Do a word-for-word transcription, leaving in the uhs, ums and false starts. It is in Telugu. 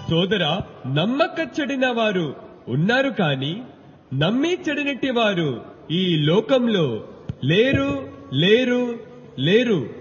సోదరా, నమ్మక చెడిన వారు ఉన్నారు కాని నమ్మి చెడినట్టి వారు ఈ లోకంలో లేరు లేరు లేరు